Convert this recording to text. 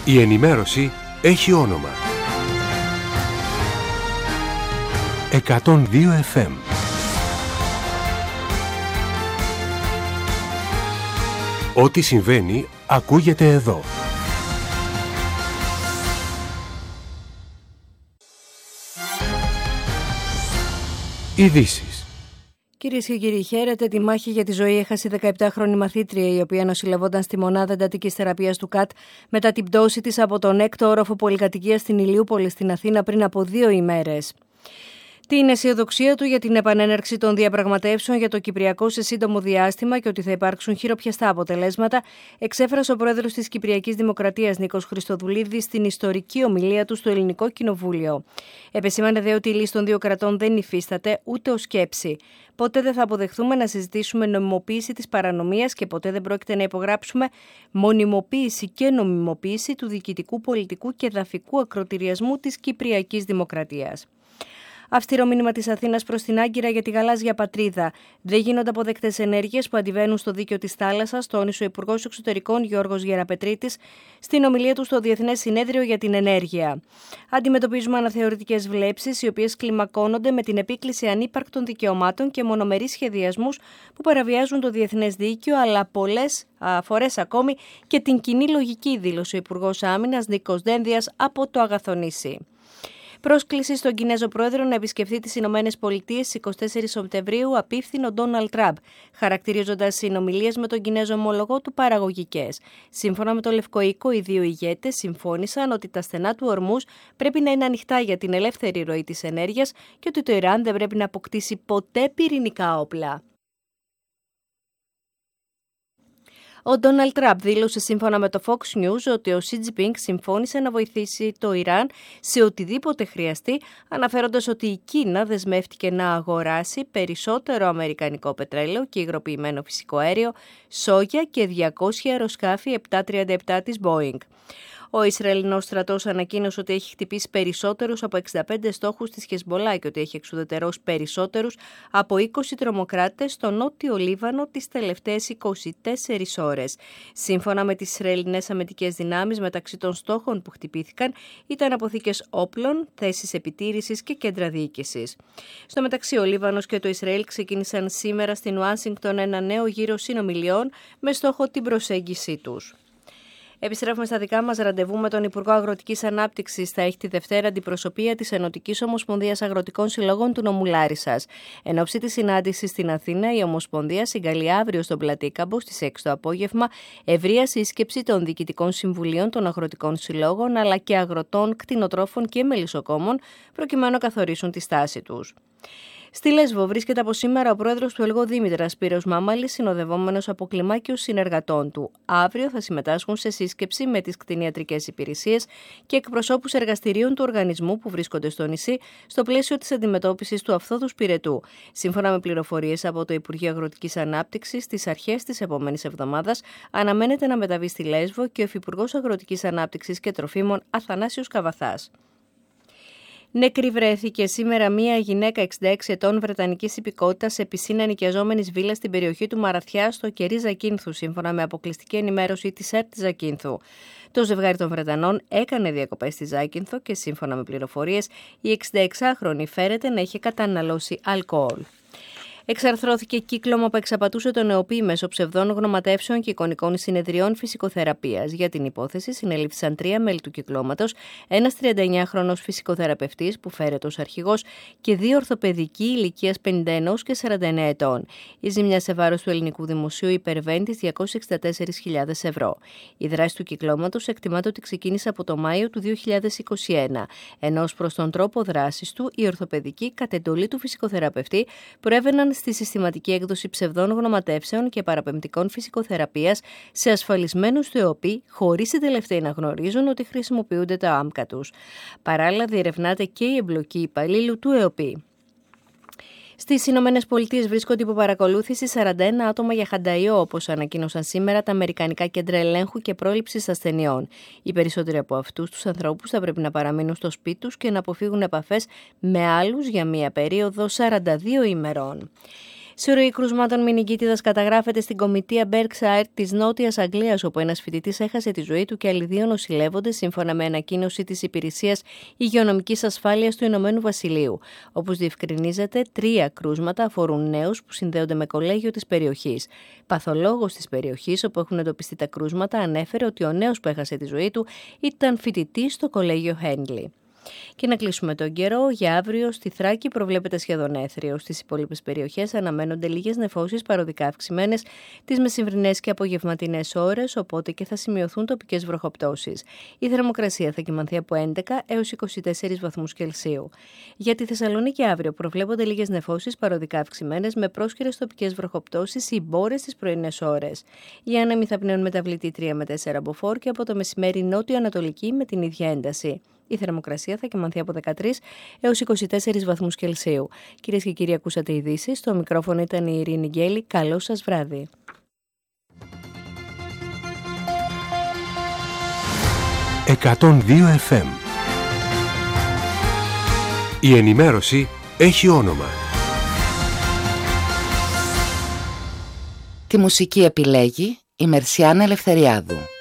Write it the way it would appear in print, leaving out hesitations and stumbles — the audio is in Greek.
Η ενημέρωση έχει όνομα. 102 FM. Ό,τι συμβαίνει ακούγεται εδώ. Ειδήσεις. Κυρίες και κύριοι, χαίρετε. Τη μάχη για τη ζωή έχασε η 17χρονη μαθήτρια, η οποία νοσηλευόταν στη μονάδα εντατικής θεραπείας του ΚΑΤ μετά την πτώση της από τον 6ο όροφο πολυκατοικίας στην Ηλιούπολη στην Αθήνα πριν από 2 ημέρες. Την αισιοδοξία του για την επανέναρξη των διαπραγματεύσεων για το Κυπριακό σε σύντομο διάστημα και ότι θα υπάρξουν χειροπιαστά αποτελέσματα, εξέφρασε ο πρόεδρος της Κυπριακής Δημοκρατίας Νίκος Χριστοδουλίδης στην ιστορική ομιλία του στο Ελληνικό Κοινοβούλιο. Επεσήμανε δε ότι η λύση των δύο κρατών δεν υφίσταται ούτε ως σκέψη. Ποτέ δεν θα αποδεχθούμε να συζητήσουμε νομιμοποίηση της παρανομίας και ποτέ δεν πρόκειται να υπογράψουμε μονιμοποίηση και νομιμοποίηση του διοικητικού, πολιτικού και εδαφικού ακροτηριασμού της Κυπριακής Δημοκρατίας. Αυστηρό μήνυμα της Αθήνας προς την Άγκυρα για τη γαλάζια πατρίδα. Δεν γίνονται αποδεκτές ενέργειες που αντιβαίνουν στο δίκαιο της θάλασσας, τόνισε ο Υπουργός Εξωτερικών Γιώργος Γεραπετρίτης στην ομιλία του στο Διεθνές Συνέδριο για την Ενέργεια. Αντιμετωπίζουμε αναθεωρητικές βλέψεις, οι οποίες κλιμακώνονται με την επίκληση ανύπαρκτων δικαιωμάτων και μονομερείς σχεδιασμούς που παραβιάζουν το διεθνές δίκαιο, αλλά πολλές φορές ακόμη και την κοινή λογική, δήλωσε ο Υπουργός Άμυνας Νίκος Δένδιας από το Αγαθονήσι. Πρόσκληση στον Κινέζο πρόεδρο να επισκεφθεί τις Ηνωμένες Πολιτείες στις 24 Σεπτεμβρίου απίφθηνε ο Ντόναλντ Τραμπ, χαρακτηρίζοντας συνομιλίες με τον Κινέζο ομολογό του παραγωγικές. Σύμφωνα με το Λευκό Οίκο, οι δύο ηγέτες συμφώνησαν ότι τα στενά του Ορμούζ πρέπει να είναι ανοιχτά για την ελεύθερη ροή της ενέργειας και ότι το Ιράν δεν πρέπει να αποκτήσει ποτέ πυρηνικά όπλα. Ο Ντόναλντ Τραμπ δήλωσε σύμφωνα με το Fox News ότι ο Σι Τζινπίνγκ συμφώνησε να βοηθήσει το Ιράν σε οτιδήποτε χρειαστεί, αναφέροντας ότι η Κίνα δεσμεύτηκε να αγοράσει περισσότερο αμερικανικό πετρέλαιο και υγροποιημένο φυσικό αέριο, σόγια και 200 αεροσκάφη 737 της Boeing. Ο Ισραηλινός στρατός ανακοίνωσε ότι έχει χτυπήσει περισσότερους από 65 στόχους της Χεσμολά και ότι έχει εξουδετερώσει περισσότερους από 20 τρομοκράτες στο νότιο Λίβανο τις τελευταίες 24 ώρες. Σύμφωνα με τις Ισραηλινές αμυντικές δυνάμεις, μεταξύ των στόχων που χτυπήθηκαν ήταν αποθήκες όπλων, θέσεις επιτήρησης και κέντρα διοίκησης. Στο μεταξύ, ο Λίβανος και το Ισραήλ ξεκίνησαν σήμερα στην Ουάσιγκτον ένα νέο γύρο συνομιλιών με στόχο την προσέγγιση τους. Επιστρέφουμε στα δικά μας ραντεβού με τον Υπουργό Αγροτικής Ανάπτυξης. Θα έχει τη Δευτέρα αντιπροσωπεία της Ενωτικής Ομοσπονδίας Αγροτικών Συλλόγων του νομού Λάρισσας. Εν ώψη της συνάντησης στην Αθήνα, η Ομοσπονδία συγκαλεί αύριο στον Πλατήκαμπο στις 6 το απόγευμα ευρεία σύσκεψη των διοικητικών συμβουλίων των αγροτικών συλλόγων αλλά και αγροτών, κτηνοτρόφων και μελισσοκόμων, προκειμένου να καθορίσουν τη στάση τους. Στη Λέσβο βρίσκεται από σήμερα ο πρόεδρος του ΕΛΓΟ Δήμητρα, Σπύρος Μάμαλης, συνοδευόμενος από κλιμάκιους συνεργατών του. Αύριο θα συμμετάσχουν σε σύσκεψη με τις κτηνιατρικές υπηρεσίες και εκπροσώπους εργαστηρίων του οργανισμού που βρίσκονται στο νησί, στο πλαίσιο της αντιμετώπισης του αφθόδους πυρετού. Σύμφωνα με πληροφορίες από το Υπουργείο Αγροτικής Ανάπτυξης, στις αρχές της επόμενης εβδομάδας αναμένεται να μεταβεί στη Λέσβο και ο Υφυπουργός Αγροτικής Ανάπτυξης και Τροφίμων Αθανάσιος Καβαθάς. Νεκρή βρέθηκε σήμερα μία γυναίκα 66 ετών βρετανικής υπηκότητας σε πισίνα ενοικιαζόμενης βίλα στην περιοχή του Μαραθιά στο κερί Ζακίνθου, σύμφωνα με αποκλειστική ενημέρωση της ΕΡΤ Ζακίνθου. Το ζευγάρι των Βρετανών έκανε διακοπές στη Ζάκυνθο και σύμφωνα με πληροφορίες η 66χρονη φέρεται να είχε καταναλώσει αλκοόλ. Εξαρθρώθηκε κύκλωμα που εξαπατούσε τον ΕΟΠΗ μέσω ψευδών γνωματεύσεων και εικονικών συνεδριών φυσικοθεραπείας. Για την υπόθεση συνελήφθησαν 3 μέλη του κυκλώματος, ένας 39χρονος φυσικοθεραπευτής που φέρεται ως αρχηγός και 2 ορθοπαιδικοί ηλικίας 51 και 49 ετών. Η ζημιά σε βάρος του ελληνικού δημοσίου υπερβαίνει τις 264.000 ευρώ. Η δράση του κυκλώματος εκτιμάται ότι ξεκίνησε από το Μάιο του 2021, ενώ ως προς τον τρόπο δράσης του, οι ορθοπαιδικοί κατ' εντολή του φυσικοθεραπευτή προέβαιναν στη συστηματική έκδοση ψευδών γνωματεύσεων και παραπεμπτικών φυσικοθεραπείας σε ασφαλισμένους του ΕΟΠΗ, χωρίς οι τελευταίοι να γνωρίζουν ότι χρησιμοποιούνται τα άμκα τους. Παράλληλα, διερευνάται και η εμπλοκή υπαλλήλου του ΕΟΠΗ. Στις Ηνωμένες Πολιτείες βρίσκονται υπό παρακολούθηση 41 άτομα για χανταϊό, όπως ανακοίνωσαν σήμερα τα Αμερικανικά Κέντρα Ελέγχου και Πρόληψης Ασθενειών. Οι περισσότεροι από αυτούς τους ανθρώπους θα πρέπει να παραμείνουν στο σπίτι τους και να αποφύγουν επαφές με άλλους για μία περίοδο 42 ημερών. Συρροή κρούσματων μηνυγκίτιδας καταγράφεται στην κομιτεία Berkshire της Νότιας Αγγλίας, όπου ένας φοιτητής έχασε τη ζωή του και άλλοι 2 νοσηλεύονται, σύμφωνα με ανακοίνωση της Υπηρεσίας Υγειονομικής Ασφάλειας του Ηνωμένου Βασιλείου. Όπως διευκρινίζεται, 3 κρούσματα αφορούν νέους που συνδέονται με κολέγιο της περιοχής. Παθολόγος της περιοχής, όπου έχουν εντοπιστεί τα κρούσματα, ανέφερε ότι ο νέος που έχασε τη ζωή του ήταν φοιτητής στο κολέγιο Χέντλι. Και να κλείσουμε τον καιρό. Για αύριο στη Θράκη προβλέπεται σχεδόν έθριο. Στις υπόλοιπες περιοχές αναμένονται λίγες νεφώσεις παροδικά αυξημένες τις μεσημβρινές και απογευματινές ώρες, οπότε και θα σημειωθούν τοπικές βροχοπτώσεις. Η θερμοκρασία θα κυμανθεί από 11 έως 24 βαθμούς Κελσίου. Για τη Θεσσαλονίκη αύριο προβλέπονται λίγες νεφώσεις παροδικά αυξημένες με πρόσχερες τοπικές βροχοπτώσεις ή μπόρες στις πρωινές ώρες. Οι άνεμοι θα πνέουν μεταβλητή 3 με 4 μποφόρ και από το μεσημέρι νότιο-ανατολική με την ίδια ένταση. Η θερμοκρασία θα κυμανθεί από 13 έως 24 βαθμούς Κελσίου. Κυρίες και κύριοι, ακούσατε ειδήσεις. Στο μικρόφωνο ήταν η Ειρήνη Γκέλη. Καλό σας βράδυ. «102 FM». Η ενημέρωση έχει όνομα. Τη μουσική επιλέγει η Μερσιάνα Ελευθεριάδου.